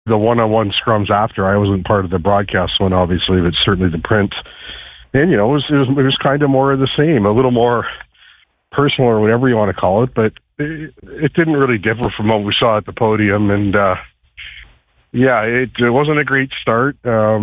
the one-on-one scrums after. I wasn't part of the broadcast one, obviously, but certainly the print. And, it was kind of more of the same, a little more personal or whatever you want to call it, but it didn't really differ from what we saw at the podium. And, it wasn't a great start.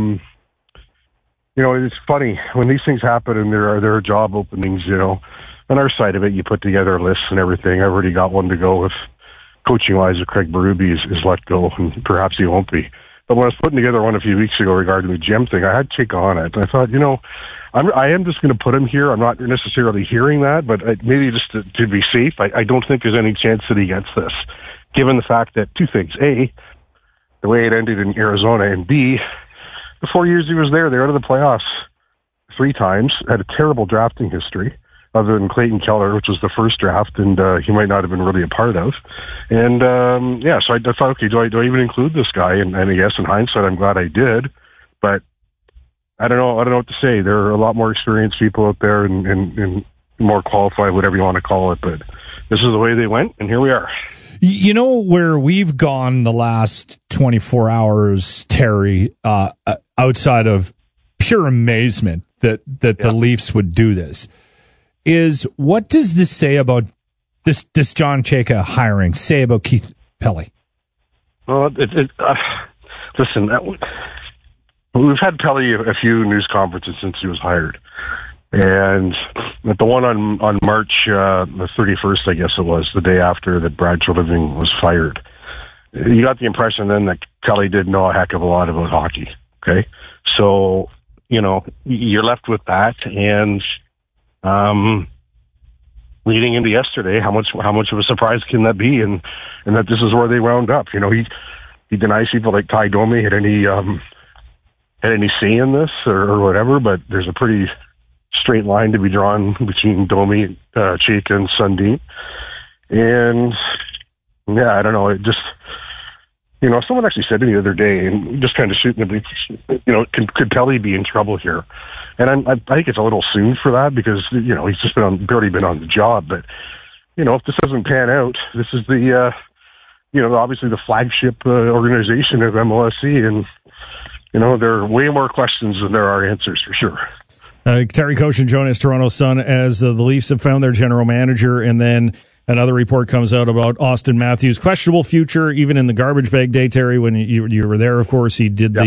It's funny when these things happen and there are job openings, on our side of it, you put together lists and everything. I've already got one to go with coaching-wise if Craig Berube is let go, and perhaps he won't be. But when I was putting together one a few weeks ago regarding the gym thing, I had Chick on it. And I thought, I am just going to put him here. I'm not necessarily hearing that, but maybe just to be safe, I don't think there's any chance that he gets this, given the fact that two things. A, the way it ended in Arizona, and B, the 4 years he was there, they're out of the playoffs 3 times, had a terrible drafting history, other than Clayton Keller, which was the first draft, and he might not have been really a part of. And, so I thought, okay, do I even include this guy? And I guess in hindsight, I'm glad I did. But I don't know what to say. There are a lot more experienced people out there and more qualified, whatever you want to call it. But this is the way they went, and here we are. Where we've gone the last 24 hours, Terry, outside of pure amazement that the Leafs would do this, is what does this say about this John Chayka hiring, say about Keith Pelly? Well, listen, we've had Pelly a few news conferences since he was hired. And at the one on March the 31st, I guess it was, the day after that Brad Treliving was fired, you got the impression then that Pelly didn't know a heck of a lot about hockey. Okay, so you're left with that, and leading into yesterday, how much of a surprise can that be? And that this is where they wound up. He denies people like Ty Domi had any say in this or whatever, but there's a pretty straight line to be drawn between Domi, Chayka, and Sundin. And I don't know. It just, someone actually said to me the other day, and just kind of shooting the, could Pelly be in trouble here? And I think it's a little soon for that because he's just barely been on the job. But if this doesn't pan out, this is the obviously the flagship organization of MLSE, and there are way more questions than there are answers for sure. Terry Koshin joining us, Toronto Sun, as the Leafs have found their general manager, and then another report comes out about Auston Matthews' questionable future, even in the garbage bag day, Terry, when you were there, of course. He did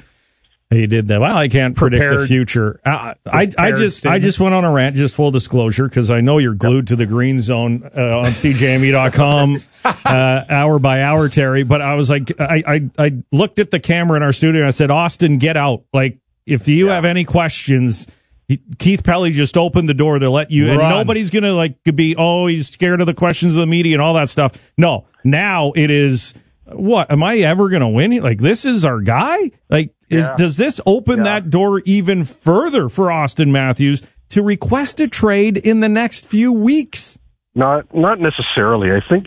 well, I can't predict the future. I just went on a rant, just full disclosure, because I know you're glued to the Green Zone on CJME.com hour by hour, Terry. But I was like, I looked at the camera in our studio and I said, Austin, get out. Like, if you have any questions, Keith Pelly just opened the door to let you, and nobody's going to be, he's scared of the questions of the media and all that stuff. No, now it is, what, am I ever going to win? Like, this is our guy? Like, does this open that door even further for Auston Matthews to request a trade in the next few weeks? Not necessarily. I think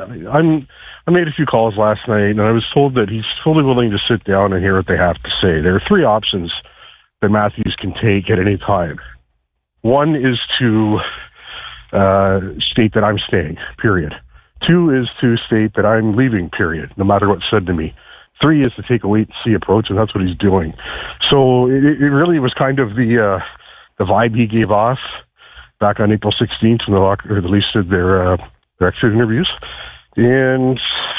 I made a few calls last night, and I was told that he's fully willing to sit down and hear what they have to say. There are 3 options that Matthews can take at any time. One is to state that I'm staying, period. 2 is to state that I'm leaving, period, no matter what's said to me. 3 is to take a wait-and-see approach, and that's what he's doing. So it really was kind of the vibe he gave off back on April 16th when the Leafs did their exit interviews. And,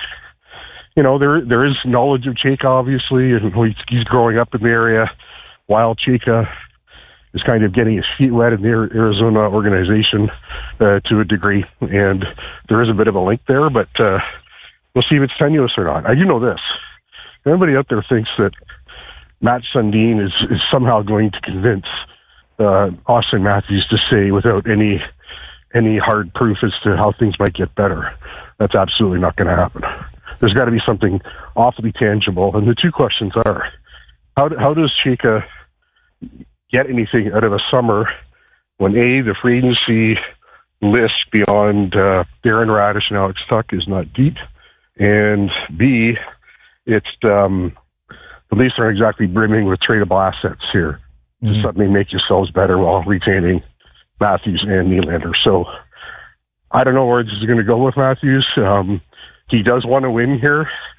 there is knowledge of Chayka, obviously, and he's growing up in the area, while Chayka is kind of getting his feet wet in the Arizona organization to a degree. And there is a bit of a link there, but we'll see if it's tenuous or not. I do know this. Everybody out there thinks that Matt Sundin is somehow going to convince Auston Matthews to stay without any hard proof as to how things might get better. That's absolutely not going to happen. There's got to be something awfully tangible. And the 2 questions are, how does Chayka get anything out of a summer when A, the free agency list beyond Darren Radish and Alex Tuck is not deep, and B, it's the Leafs aren't exactly brimming with tradable assets here to suddenly make yourselves better while retaining Matthews and Nylander. So I don't know where this is going to go with Matthews. He does want to win here.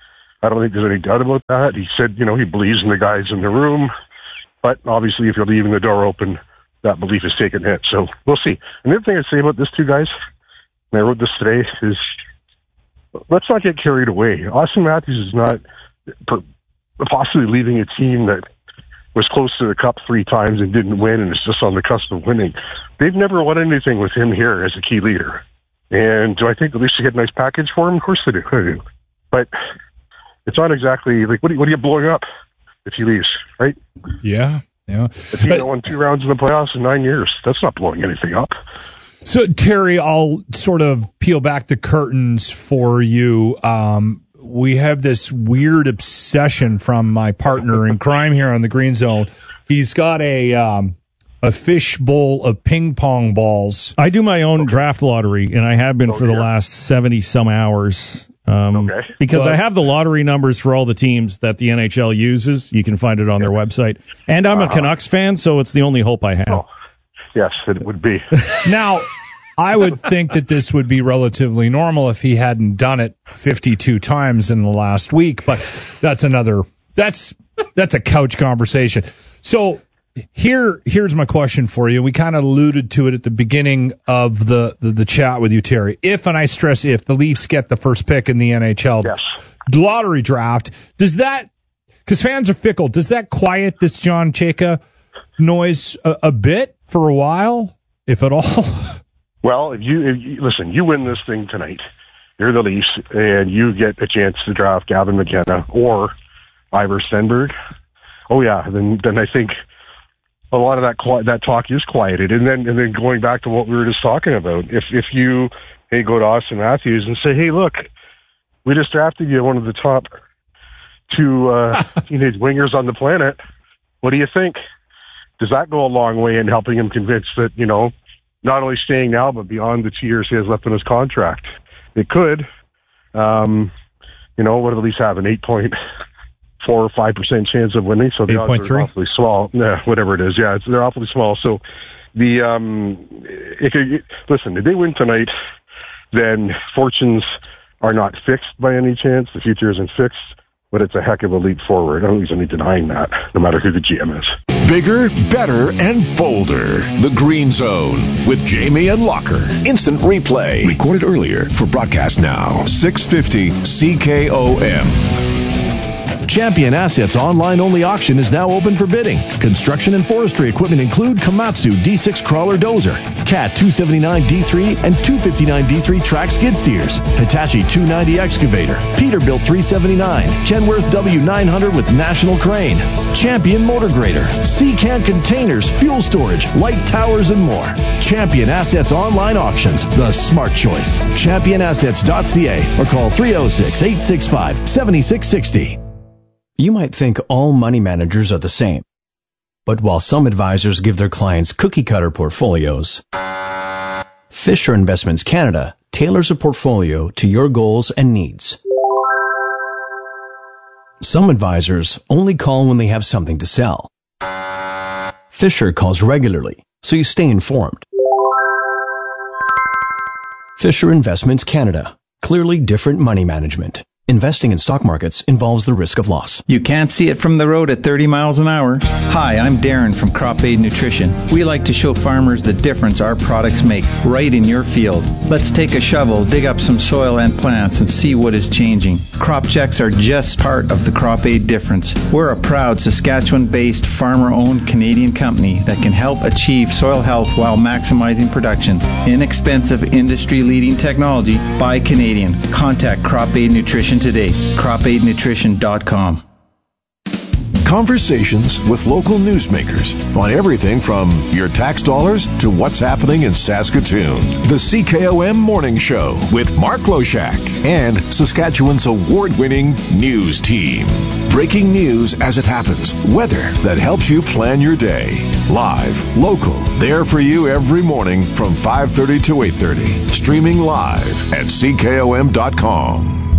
I don't think there's any doubt about that. He said, he believes in the guys in the room, but obviously if you're leaving the door open, that belief is taking hit. So we'll see. And the other thing I'd say about this two guys, and I wrote this today, is let's not get carried away. Austin Matthews is not possibly leaving a team that was close to the Cup 3 times and didn't win and is just on the cusp of winning. They've never won anything with him here as a key leader. And do I think the Leafs should get a nice package for him? Of course they do. I do. But it's not exactly like, what are you blowing up if he leaves, right? Yeah. If he won 2 rounds in the playoffs in 9 years, that's not blowing anything up. So, Terry, I'll sort of peel back the curtains for you. We have this weird obsession from my partner in crime here on the Green Zone. He's got a fish bowl of ping pong balls. I do my own draft lottery, and I have been for the last 70-some hours. Because I have the lottery numbers for all the teams that the NHL uses. You can find it on their website. And I'm a Canucks fan, so it's the only hope I have. Oh, yes, it would be. Now, I would think that this would be relatively normal if he hadn't done it 52 times in the last week, but that's a couch conversation. So here's my question for you. We kind of alluded to it at the beginning of the chat with you, Terry. If, and I stress if, the Leafs get the first pick in the NHL lottery draft, does that, because fans are fickle, does that quiet this John Chayka noise a bit for a while, if at all? Well, if you listen, you win this thing tonight, you're the Leafs, and you get a chance to draft Gavin McKenna or Ivor Stenberg. Oh yeah, then I think a lot of that talk is quieted. And then going back to what we were just talking about, if you go to Austin Matthews and say, hey, look, we just drafted you one of the top 2 teenage wingers on the planet. What do you think? Does that go a long way in helping him convince that not only staying now, but beyond the 2 years he has left on his contract? It could. What do the Leafs have? An 8.4 or 5% chance of winning. So the odds are awfully small. Yeah, whatever it is. Yeah, they're awfully small. So listen, if they win tonight, then fortunes are not fixed by any chance. The future isn't fixed, but it's a heck of a leap forward. I don't think there's any denying that, no matter who the GM is. Bigger, better, and bolder. The Green Zone with Jamie and Locker. Instant replay. Recorded earlier for broadcast now. 650 CKOM. Champion Assets online-only auction is now open for bidding. Construction and forestry equipment include Komatsu D6 crawler dozer, Cat 279 D3 and 259 D3 track skid steers, Hitachi 290 excavator, Peterbilt 379, Kenworth W900 with National Crane, Champion motor grader, Seacant containers, fuel storage, light towers, and more. Champion Assets online auctions, the smart choice. ChampionAssets.ca or call 306-865-7660. You might think all money managers are the same. But while some advisors give their clients cookie-cutter portfolios, Fisher Investments Canada tailors a portfolio to your goals and needs. Some advisors only call when they have something to sell. Fisher calls regularly, so you stay informed. Fisher Investments Canada. Clearly different money management. Investing in stock markets involves the risk of loss. You can't see it from the road at 30 miles an hour. Hi, I'm Darren from Crop Aid Nutrition. We like to show farmers the difference our products make right in your field. Let's take a shovel, dig up some soil and plants, and see what is changing. Crop checks are just part of the Crop Aid difference. We're a proud Saskatchewan-based, farmer-owned Canadian company that can help achieve soil health while maximizing production. Inexpensive, industry-leading technology by Canadian. Contact Crop Aid Nutrition today. CropAidNutrition.com. Conversations with local newsmakers on everything from your tax dollars to what's happening in Saskatoon. The CKOM Morning Show with Mark Loshak and Saskatchewan's award-winning news team. Breaking news as it happens. Weather that helps you plan your day. Live, local, there for you every morning from 5:30 to 8:30. Streaming live at CKOM.com.